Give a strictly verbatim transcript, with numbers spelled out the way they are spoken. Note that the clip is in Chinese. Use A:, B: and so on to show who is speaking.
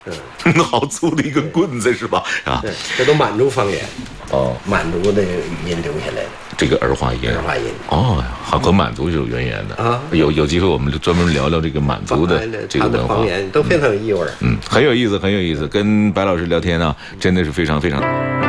A: 嗯，好粗的一根棍子是吧？啊，
B: 对，这都满族方言，
A: 哦，
B: 满族的语音留下来的
A: 这个儿化音，
B: 儿化音。
A: 哦，还和满族是有渊源的
B: 啊。
A: 有有机会我们就专门聊聊这个满族的这个文化，
B: 方言都非常有意味。
A: 嗯，很有意思，很有意思。跟白老师聊天呢，真的是非常非常。